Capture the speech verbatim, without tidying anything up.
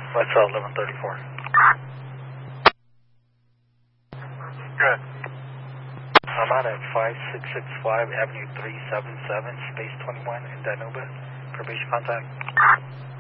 West Cell eleven thirty-four. Good. I'm out at five six six five Avenue three seven seven, Space twenty-one in Danuba. Probation contact.